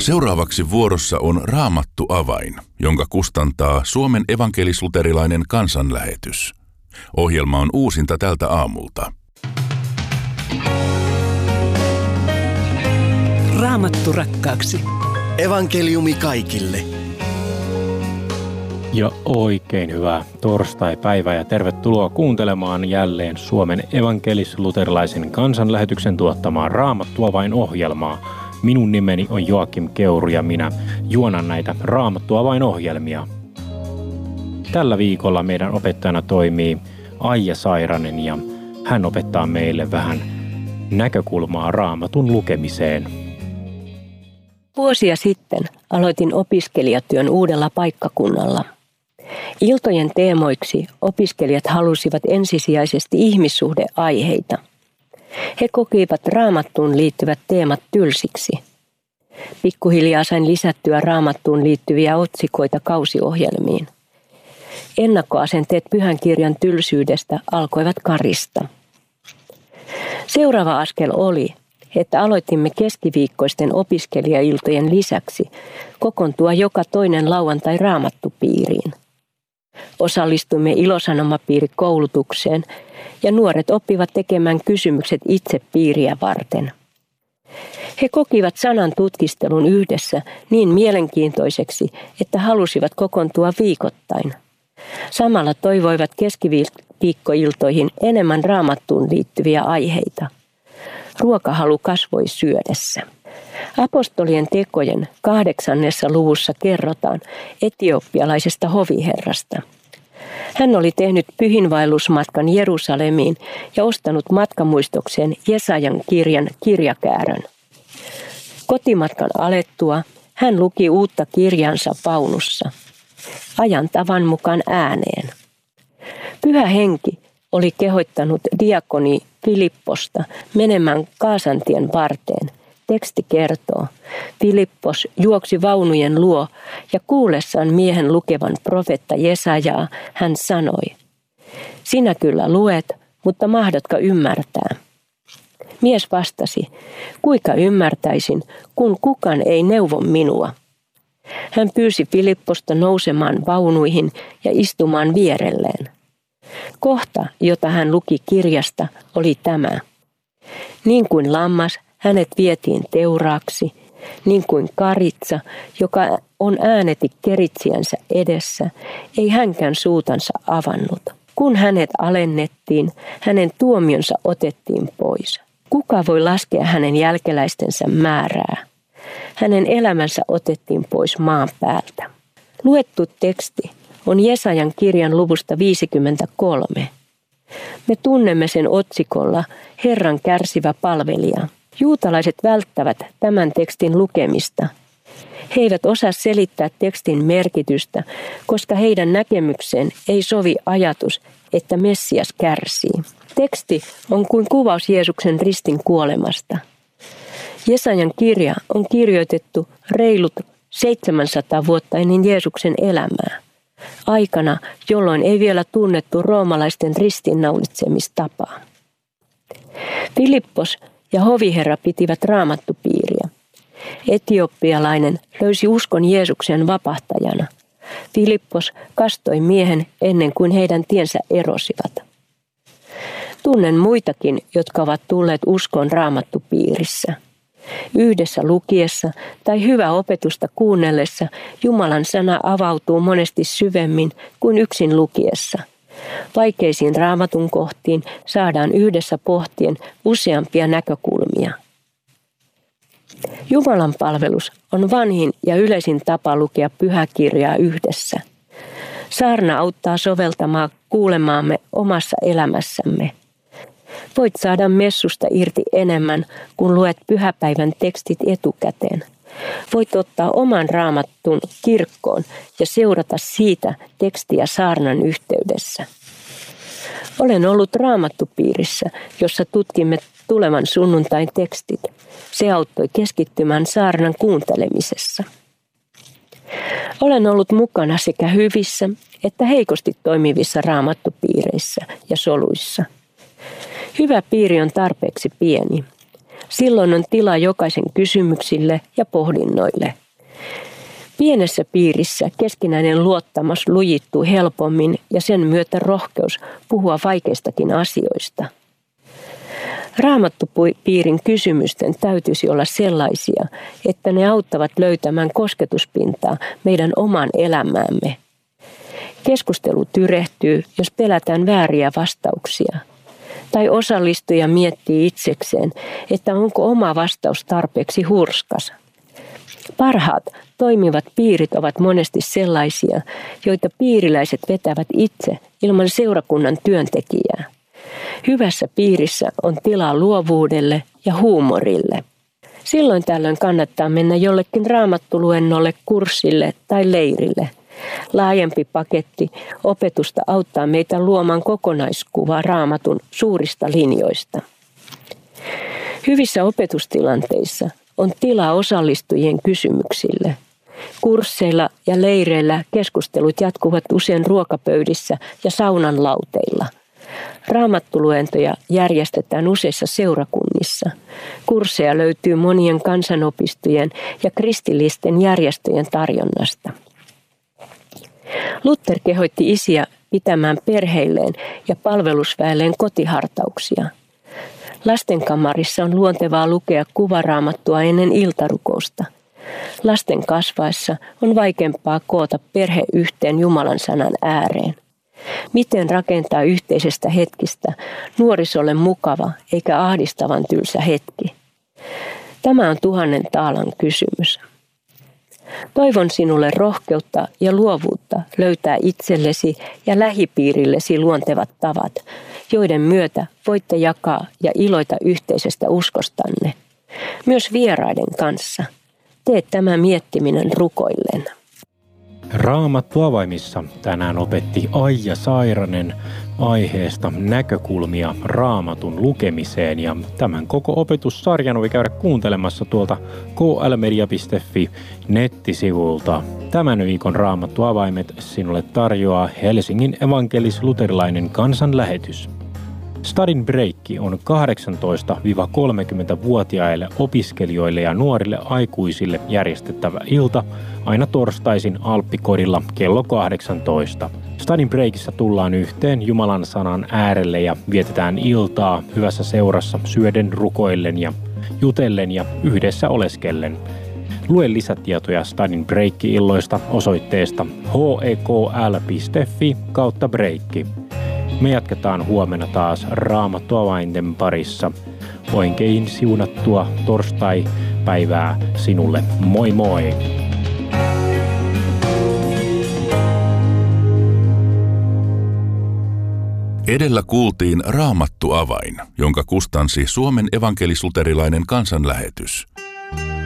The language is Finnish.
Seuraavaksi vuorossa on Raamattu avain, jonka kustantaa Suomen evankelis-luterilainen kansanlähetys. Ohjelma on uusinta tältä aamulta. Raamattu rakkaaksi. Evankeliumi kaikille. Ja oikein hyvää torstai-päivää ja tervetuloa kuuntelemaan jälleen Suomen evankelis-luterilaisen kansanlähetyksen tuottamaa Raamattu avain -ohjelmaa. Minun nimeni on Joakim Keuru ja minä juonan näitä Raamattu avain -ohjelmia. Tällä viikolla meidän opettajana toimii Aija Sairanen ja hän opettaa meille vähän näkökulmaa Raamatun lukemiseen. Vuosia sitten aloitin opiskelijatyön uudella paikkakunnalla. Iltojen teemoiksi opiskelijat halusivat ensisijaisesti ihmissuhdeaiheita. He kokivat Raamattuun liittyvät teemat tylsiksi. Pikkuhiljaa sain lisättyä Raamattuun liittyviä otsikoita kausiohjelmiin. Ennakkoasenteet Pyhän kirjan tylsyydestä alkoivat karista. Seuraava askel oli, että aloitimme keskiviikkoisten opiskelijailtojen lisäksi kokoontua joka toinen lauantai raamattupiiriin. Osallistuimme Ilosanomapiirikoulutukseen ja nuoret oppivat tekemään kysymykset itse piiriä varten. He kokivat sanan tutkistelun yhdessä niin mielenkiintoiseksi, että halusivat kokoontua viikoittain. Samalla toivoivat keskiviikkoiltoihin enemmän Raamattuun liittyviä aiheita. Ruokahalu kasvoi syödessä. Apostolien tekojen 8. luvussa kerrotaan etiopialaisesta hoviherrasta. Hän oli tehnyt pyhinvaellusmatkan Jerusalemiin ja ostanut matkamuistokseen Jesajan kirjan kirjakäärön. Kotimatkan alettua hän luki uutta kirjansa vaunussa, ajan tavan mukaan ääneen. Pyhä henki oli kehottanut diakoni Filipposta menemään Kaasantien varteen. Teksti kertoo, Filippos juoksi vaunujen luo ja kuullessaan miehen lukevan profetta Jesajaa hän sanoi, sinä kyllä luet, mutta mahdotko ymmärtää? Mies vastasi, kuinka ymmärtäisin, kun kukaan ei neuvo minua. Hän pyysi Filipposta nousemaan vaunuihin ja istumaan vierelleen. Kohta, jota hän luki kirjasta, oli tämä. Niin kuin lammas, hänet vietiin teuraaksi, niin kuin karitsa, joka on ääneti keritsiänsä edessä, ei hänkään suutansa avannut. Kun hänet alennettiin, hänen tuomionsa otettiin pois. Kuka voi laskea hänen jälkeläistensä määrää? Hänen elämänsä otettiin pois maan päältä. Luettu teksti on Jesajan kirjan luvusta 53. Me tunnemme sen otsikolla Herran kärsivä palvelija. Juutalaiset välttävät tämän tekstin lukemista. He eivät osaa selittää tekstin merkitystä, koska heidän näkemykseen ei sovi ajatus, että Messias kärsii. Teksti on kuin kuvaus Jeesuksen ristin kuolemasta. Jesajan kirja on kirjoitettu reilut 700 vuotta ennen Jeesuksen elämää, aikana, jolloin ei vielä tunnettu roomalaisten ristiinnaulitsemistapaa. Filippos ja hoviherra pitivät raamattupiiriä. Etiopialainen löysi uskon Jeesuksen vapahtajana. Filippos kastoi miehen ennen kuin heidän tiensä erosivat. Tunnen muitakin, jotka ovat tulleet uskoon raamattupiirissä. Yhdessä lukiessa tai hyvää opetusta kuunnellessa Jumalan sana avautuu monesti syvemmin kuin yksin lukiessa. Vaikeisiin raamatun kohtiin saadaan yhdessä pohtien useampia näkökulmia. Jumalan palvelus on vanhin ja yleisin tapa lukea pyhäkirjaa yhdessä. Saarna auttaa soveltamaan kuulemaamme omassa elämässämme. Voit saada messusta irti enemmän, kun luet pyhäpäivän tekstit etukäteen. Voit ottaa oman raamattun kirkkoon ja seurata siitä tekstiä saarnan yhteydessä. Olen ollut raamattupiirissä, jossa tutkimme tulevan sunnuntain tekstit. Se auttoi keskittymään saarnan kuuntelemisessa. Olen ollut mukana sekä hyvissä että heikosti toimivissa raamattupiireissä ja soluissa. Hyvä piiri on tarpeeksi pieni. Silloin on tila jokaisen kysymyksille ja pohdinnoille. Pienessä piirissä keskinäinen luottamus lujittuu helpommin ja sen myötä rohkeus puhua vaikeistakin asioista. Raamattupiirin kysymysten täytyisi olla sellaisia, että ne auttavat löytämään kosketuspintaa meidän omaan elämäämme. Keskustelu tyrehtyy, jos pelätään vääriä vastauksia. Tai osallistuja miettii itsekseen, että onko oma vastaus tarpeeksi hurskas. Parhaat toimivat piirit ovat monesti sellaisia, joita piiriläiset vetävät itse ilman seurakunnan työntekijää. Hyvässä piirissä on tilaa luovuudelle ja huumorille. Silloin tällöin kannattaa mennä jollekin raamattuluennolle, kurssille tai leirille. Laajempi paketti opetusta auttaa meitä luomaan kokonaiskuvaa Raamatun suurista linjoista. Hyvissä opetustilanteissa on tilaa osallistujien kysymyksille. Kursseilla ja leireillä keskustelut jatkuvat usein ruokapöydissä ja saunan lauteilla. Raamattuluentoja järjestetään useissa seurakunnissa. Kursseja löytyy monien kansanopistojen ja kristillisten järjestöjen tarjonnasta. Luther kehoitti isiä pitämään perheilleen ja palvelusväelleen kotihartauksia. Lastenkamarissa on luontevaa lukea kuvaraamattua ennen iltarukousta. Lasten kasvaessa on vaikeampaa koota perhe yhteen Jumalan sanan ääreen. Miten rakentaa yhteisestä hetkistä nuorisolle mukava eikä ahdistavan tylsä hetki? Tämä on 1000 taalan kysymys. Toivon sinulle rohkeutta ja luovuutta löytää itsellesi ja lähipiirillesi luontevat tavat, joiden myötä voitte jakaa ja iloita yhteisestä uskostanne. Myös vieraiden kanssa. Tee tämä miettiminen rukoillen. Raamattuavaimissa tänään opetti Aija Sairanen aiheesta näkökulmia Raamatun lukemiseen, ja tämän koko opetussarjan voi käydä kuuntelemassa tuolta klmedia.fi nettisivulta. Tämän viikon Raamattuavaimet sinulle tarjoaa Helsingin evankelis-luterilainen kansanlähetys. Study Break on 18-30-vuotiaille opiskelijoille ja nuorille aikuisille järjestettävä ilta aina torstaisin Alppikodilla kello 18. Study Breakissa tullaan yhteen Jumalan sanan äärelle ja vietetään iltaa hyvässä seurassa syöden, rukoillen ja jutellen ja yhdessä oleskellen. Lue lisätietoja Study Break-illoista osoitteesta hekl.fi/breakki. Me jatketaan huomenna taas Raamattuavainten parissa. Oikein siunattua torstai-päivää sinulle. Moi moi! Edellä kuultiin Raamattuavain, jonka kustansi Suomen evankelis-luterilainen kansanlähetys.